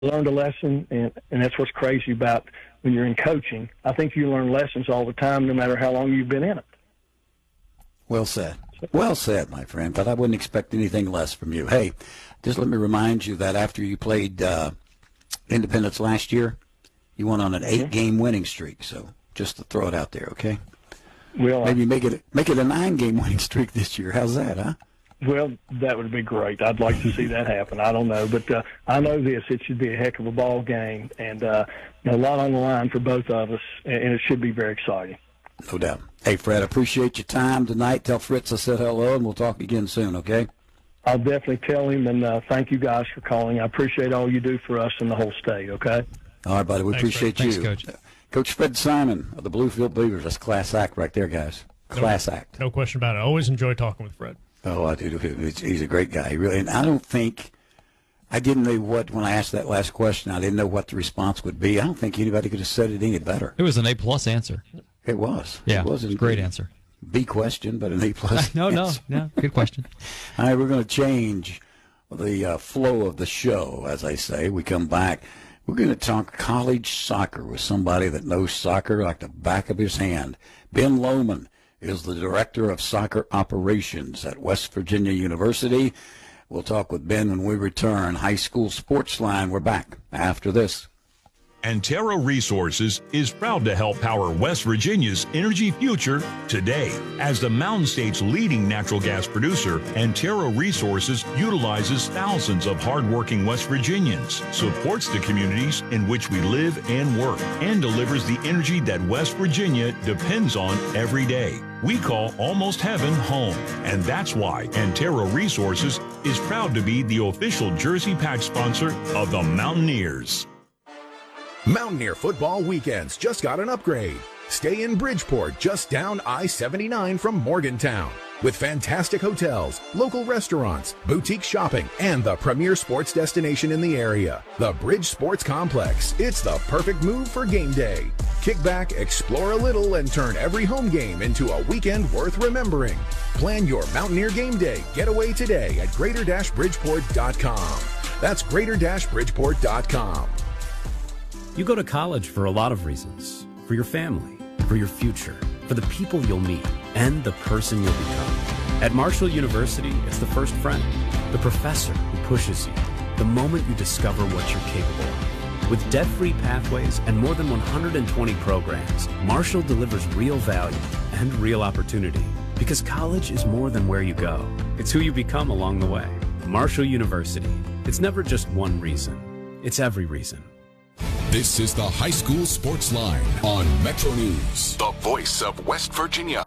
learned a lesson, and that's what's crazy about when you're in coaching. I think you learn lessons all the time, no matter how long you've been in it. Well said. Well said, my friend, but I wouldn't expect anything less from you. Hey, just let me remind you that after you played Independence last year, you went on an 8-game winning streak. So just to throw it out there, okay? Well, maybe make it a 9-game winning streak this year. How's that, huh? Well, that would be great. I'd like to see that happen. I don't know, but I know this. It should be a heck of a ball game, and a lot on the line for both of us, and it should be very exciting. No doubt. Hey, Fred, appreciate your time tonight. Tell Fritz I said hello, and we'll talk again soon, okay? I'll definitely tell him, and thank you guys for calling. I appreciate all you do for us and the whole state, okay? All right, buddy. We appreciate you. Thanks, Coach. Coach Fred Simon of the Bluefield Beavers. That's class act right there, guys. Class act. No question about it. I always enjoy talking with Fred. Oh, I do. He's a great guy. He really, and I don't think I didn't know when I asked that last question, I didn't know what the response would be. I don't think anybody could have said it any better. It was an A+ answer. It was. Yeah, it was a great answer. B question, but an A+. No. Good question. All right, we're going to change the flow of the show, as I say. We come back. We're going to talk college soccer with somebody that knows soccer like the back of his hand. Ben Lowman is the Director of Soccer Operations at West Virginia University. We'll talk with Ben when we return. High School Sports Line, we're back after this. Antero Resources is proud to help power West Virginia's energy future today. As the Mountain State's leading natural gas producer, Antero Resources utilizes thousands of hardworking West Virginians, supports the communities in which we live and work, and delivers the energy that West Virginia depends on every day. We call Almost Heaven home, and that's why Antero Resources is proud to be the official jersey patch sponsor of the Mountaineers. Mountaineer football weekends just got an upgrade. Stay in Bridgeport, just down I-79 from Morgantown. With fantastic hotels, local restaurants, boutique shopping, and the premier sports destination in the area, the Bridge Sports Complex. It's the perfect move for game day. Kick back, explore a little, and turn every home game into a weekend worth remembering. Plan your Mountaineer game day getaway today at greater-bridgeport.com. That's greater-bridgeport.com. You go to college for a lot of reasons. For your family, for your future, for the people you'll meet, and the person you'll become. At Marshall University, it's the first friend, the professor who pushes you, the moment you discover what you're capable of. With debt-free pathways and more than 120 programs, Marshall delivers real value and real opportunity. Because college is more than where you go. It's who you become along the way. Marshall University. It's never just one reason. It's every reason. This is the High School Sports Line on Metro News, the voice of West Virginia.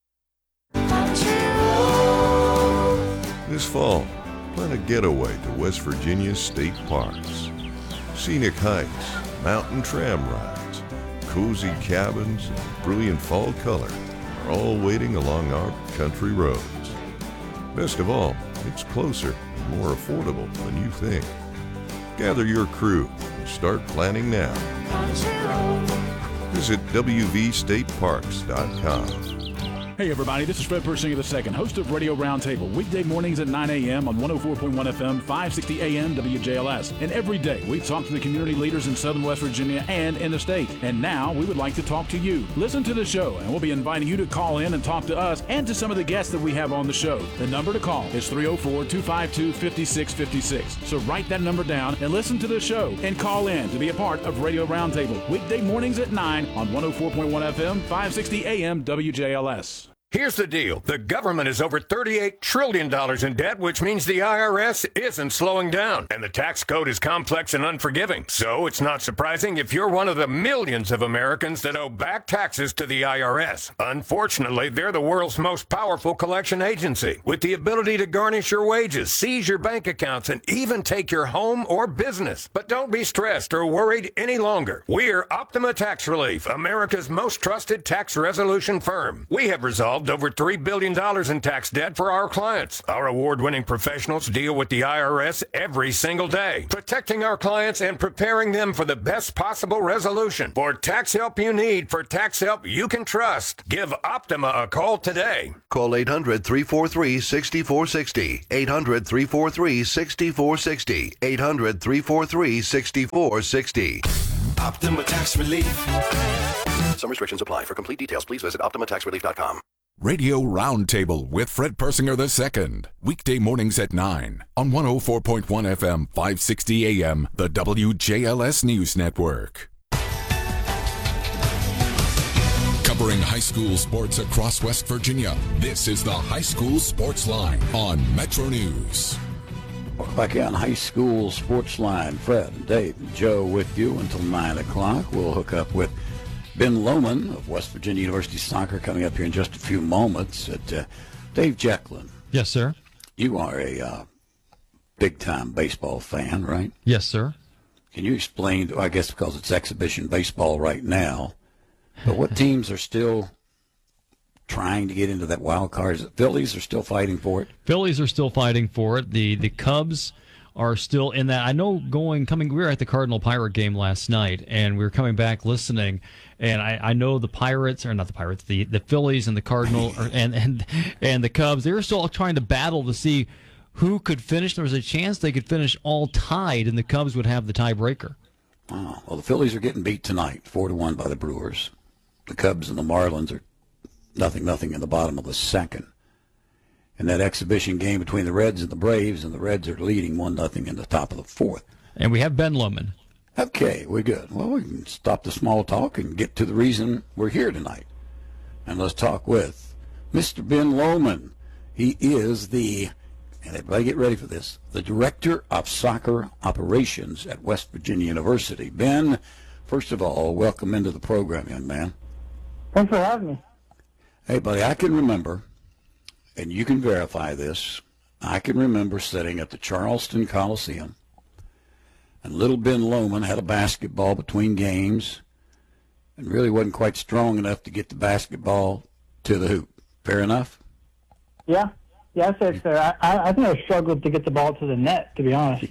This fall, plan a getaway to West Virginia's state parks. Scenic hikes, mountain tram rides, cozy cabins, and brilliant fall color are all waiting along our country roads. Best of all, it's closer and more affordable than you think. Gather your crew and start planning now. Visit wvstateparks.com. Hey everybody, this is Fred Persinger II, host of Radio Roundtable, weekday mornings at 9 a.m. on 104.1 FM, 560 AM WJLS. And every day we talk to the community leaders in Southern West Virginia and in the state. And now we would like to talk to you. Listen to the show, and we'll be inviting you to call in and talk to us and to some of the guests that we have on the show. The number to call is 304-252-5656. So write that number down and listen to the show and call in to be a part of Radio Roundtable, weekday mornings at 9 on 104.1 FM, 560 AM WJLS. Here's the deal. The government is over $38 trillion in debt, which means the IRS isn't slowing down. And the tax code is complex and unforgiving. So it's not surprising if you're one of the millions of Americans that owe back taxes to the IRS. Unfortunately, they're the world's most powerful collection agency, with the ability to garnish your wages, seize your bank accounts, and even take your home or business. But don't be stressed or worried any longer. We're Optima Tax Relief, America's most trusted tax resolution firm. We have resolved solved over $3 billion in tax debt for our clients. Our award-winning professionals deal with the IRS every single day, protecting our clients and preparing them for the best possible resolution. For tax help you need, for tax help you can trust, give Optima a call today. Call 800-343-6460. 800-343-6460. 800-343-6460. Optima Tax Relief. Some restrictions apply. For complete details, please visit OptimaTaxRelief.com. Radio Roundtable with Fred Persinger II. Weekday mornings at 9 on 104.1 FM, 560 AM, the WJLS News Network. Covering high school sports across West Virginia, this is the High School Sports Line on Metro News. Welcome back on High School Sports Line. Fred and Dave and Joe with you until 9 o'clock. We'll hook up with Ben Lohman of West Virginia University Soccer coming up here in just a few moments. Dave Jecklin. Yes, sir. You are a big-time baseball fan, right? Yes, sir. Can you explain, I guess because it's exhibition baseball right now, but what teams are still trying to get into that wild card? Is it Phillies are still fighting for it? Phillies are still fighting for it. The Cubs are still in that. I know we were at the Cardinal Pirate game last night, and we were coming back listening, and I know the Pirates, or not the Pirates, the Phillies and the Cardinal and the Cubs, they were still trying to battle to see who could finish. There was a chance they could finish all tied, and the Cubs would have the tiebreaker. Oh, well, the Phillies are getting beat tonight, 4-1 by the Brewers. The Cubs and the Marlins are 0-0 in the bottom of the second. In that exhibition game between the Reds and the Braves, and the Reds are leading 1-0 in the top of the fourth. And we have Ben Lohman. Okay, we're good. Well, we can stop the small talk and get to the reason we're here tonight. And let's talk with Mr. Ben Lohman. He is and everybody get ready for this, the Director of Soccer Operations at West Virginia University. Ben, first of all, welcome into the program, young man. Thanks for having me. Hey, buddy, I can remember, and you can verify this, I can remember sitting at the Charleston Coliseum, and little Ben Lohman had a basketball between games and really wasn't quite strong enough to get the basketball to the hoop. Fair enough? Yeah. Yeah, I'd say so. I think I struggled to get the ball to the net, to be honest.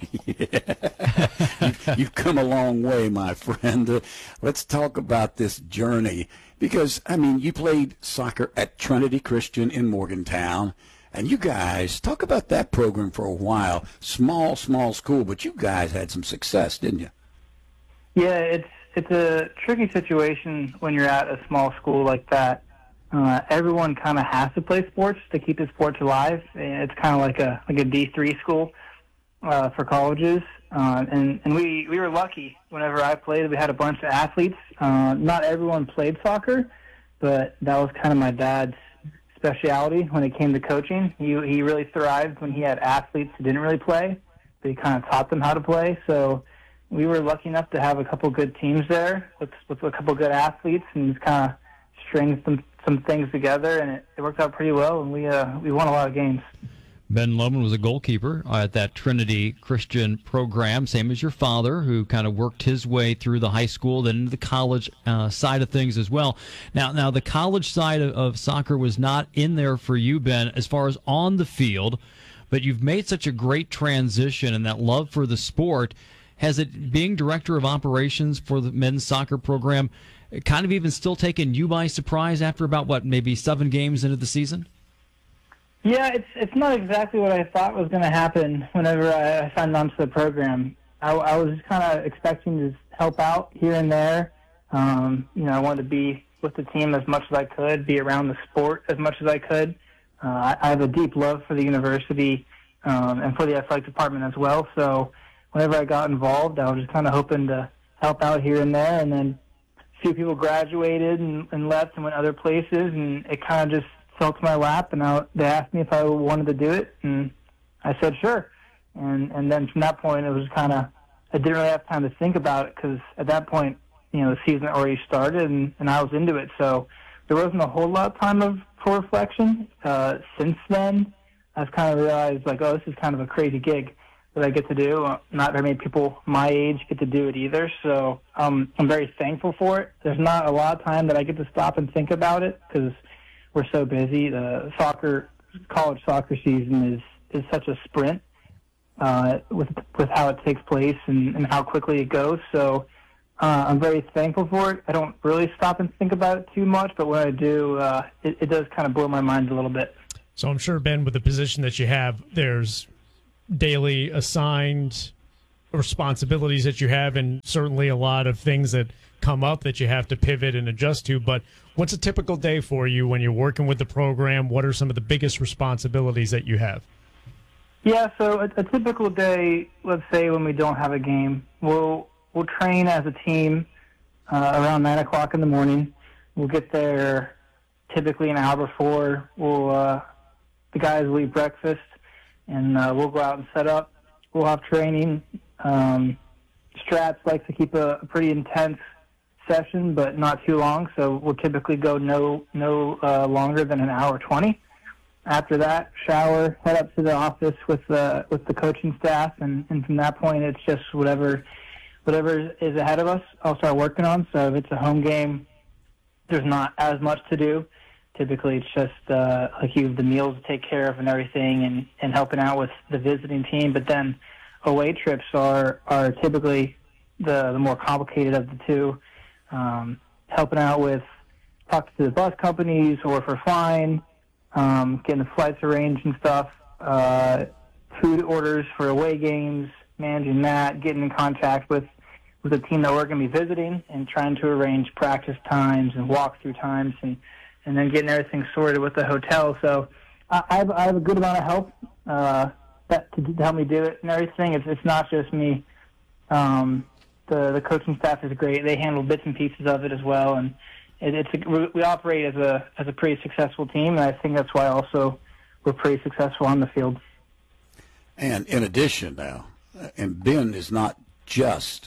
You've come a long way, my friend. Let's talk about this journey. Because, I mean, you played soccer at Trinity Christian in Morgantown. And you guys, talk about that program for a while. Small school, but you guys had some success, didn't you? Yeah, it's a tricky situation when you're at a small school like that. Everyone kind of has to play sports to keep the sports alive. It's kind of like a D3 school for colleges. And we were lucky. Whenever I played, we had a bunch of athletes. Not everyone played soccer, but that was kind of my dad's specialty when it came to coaching. He really thrived when he had athletes who didn't really play, but he kind of taught them how to play. So we were lucky enough to have a couple good teams there with a couple good athletes, and just kind of string some things together, and it worked out pretty well, and we won a lot of games. Ben Lohman was a goalkeeper at that Trinity Christian program, same as your father, who kind of worked his way through the high school, then into the college side of things as well. Now the college side of soccer was not in there for you, Ben, as far as on the field, but you've made such a great transition and that love for the sport. Has it, being director of operations for the men's soccer program, kind of even still taken you by surprise after about, maybe 7 games into the season? Yeah, it's not exactly what I thought was going to happen whenever I signed on to the program. I was just kind of expecting to help out here and there. I wanted to be with the team as much as I could, be around the sport as much as I could. I have a deep love for the university and for the athletic department as well. So whenever I got involved, I was just kind of hoping to help out here and there. And then a few people graduated and left and went other places, and it kind of just fell to my lap, and they asked me if I wanted to do it, and I said sure. And then from that point, it was kind of, I didn't really have time to think about it, because at that point, the season already started, and I was into it. So there wasn't a whole lot of time for reflection. Since then, I've kind of realized, this is kind of a crazy gig that I get to do. Not very many people my age get to do it either, so I'm very thankful for it. There's not a lot of time that I get to stop and think about it, because we're so busy. The college soccer season is such a sprint with how it takes place and how quickly it goes. So I'm very thankful for it. I don't really stop and think about it too much, but when I do, it does kind of blow my mind a little bit. So I'm sure, Ben, with the position that you have, there's daily assigned responsibilities that you have, and certainly a lot of things that come up that you have to pivot and adjust to. But what's a typical day for you when you're working with the program? What are some of the biggest responsibilities that you have? Yeah, so a typical day, let's say when we don't have a game, we'll train as a team around 9 o'clock in the morning. We'll get there typically an hour before. The guys will eat breakfast, and we'll go out and set up. We'll have training. Strats like to keep a pretty intense session, but not too long, so we'll typically go no longer than an hour 20. After that, shower, head up to the office with the coaching staff, and from that point, it's just whatever is ahead of us, I'll start working on. So if it's a home game, there's not as much to do. Typically, it's just like you have the meals to take care of and everything, and helping out with the visiting team. But then away trips are typically the more complicated of the two. Helping out with talking to the bus companies or for flying, getting the flights arranged and stuff, food orders for away games, managing that, getting in contact with the team that we're going to be visiting, and trying to arrange practice times and walkthrough times, and then getting everything sorted with the hotel. So I have a good amount of help to help me do it and everything. It's not just me. The coaching staff is great. They handle bits and pieces of it as well, and we operate as a pretty successful team, and I think that's why also we're pretty successful on the field. And in addition now, and Ben is not just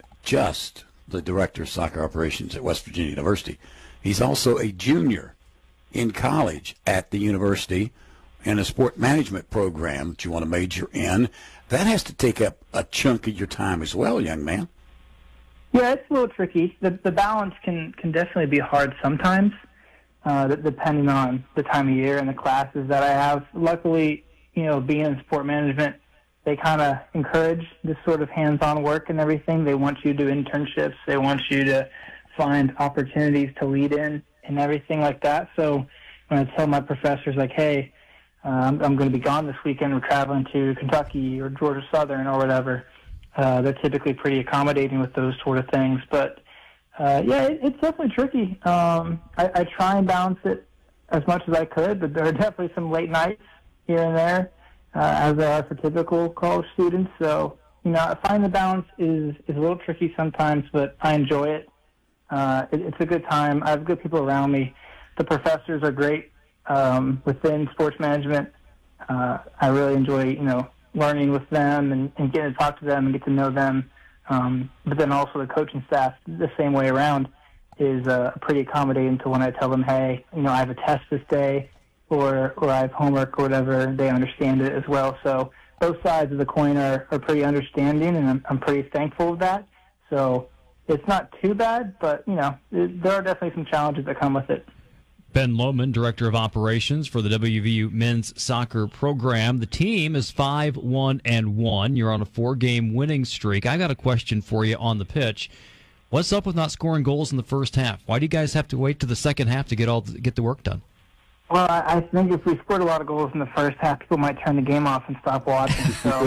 the director of soccer operations at West Virginia University. He's also a junior in college at the university in a sport management program that you want to major in. That has to take up a chunk of your time as well, young man. Yeah, it's a little tricky. The balance can definitely be hard sometimes, depending on the time of year and the classes that I have. Luckily, being in sport management, they kind of encourage this sort of hands-on work and everything. They want you to do internships. They want you to find opportunities to lead in and everything like that. So when I tell my professors, like, hey, I'm going to be gone this weekend, we're traveling to Kentucky or Georgia Southern or whatever, they're typically pretty accommodating with those sort of things. But, yeah, it's definitely tricky. I try and balance it as much as I could, but there are definitely some late nights here and there, as there are for typical college students. So, I find the balance is a little tricky sometimes, but I enjoy it. It's a good time. I have good people around me. The professors are great within sports management. I really enjoy, learning with them and getting to talk to them and get to know them. But then also the coaching staff, the same way around, is pretty accommodating to when I tell them, hey, I have a test this day or I have homework or whatever. They understand it as well. So both sides of the coin are pretty understanding, and I'm pretty thankful of that. So it's not too bad, but, there are definitely some challenges that come with it. Ben Lohman, Director of Operations for the WVU men's soccer program. The team is 5-1-1. You're on a 4-game winning streak. I got a question for you on the pitch. What's up with not scoring goals in the first half? Why do you guys have to wait to the second half to get the work done? Well, I think if we scored a lot of goals in the first half, people might turn the game off and stop watching. So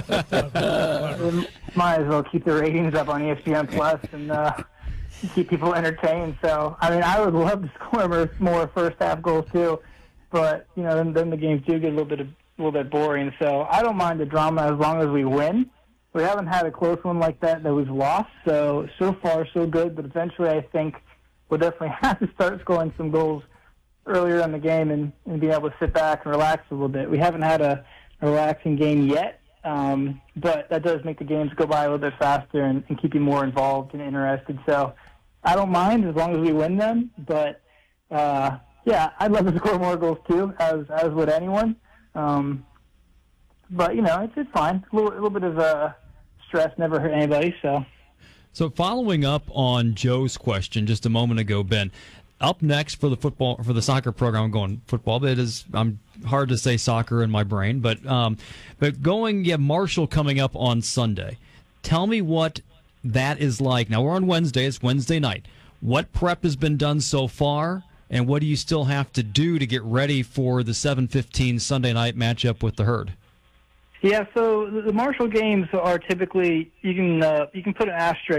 might as well keep the ratings up on ESPN Plus and keep people entertained. So, I would love to score more first half goals too, but then the games do get a little bit boring. So I don't mind the drama as long as we win. We haven't had a close one like that we've lost. So far so good. But eventually, I think we'll definitely have to start scoring some goals earlier in the game and be able to sit back and relax a little bit. We haven't had a relaxing game yet, but that does make the games go by a little bit faster and keep you more involved and interested. So I don't mind as long as we win them, but yeah, I'd love to score more goals too, as would anyone. But it's fine. A little bit of stress never hurt anybody. So following up on Joe's question just a moment ago, Ben, Up next for the soccer program, I'm going football, but I'm hard to say soccer in my brain. But you have Marshall coming up on Sunday. Tell me what that is like. Now we're on Wednesday. It's Wednesday night. What prep has been done so far, and what do you still have to do to get ready for the 7:15 Sunday night matchup with the Herd? Yeah, so the Marshall games are typically you can put an asterisk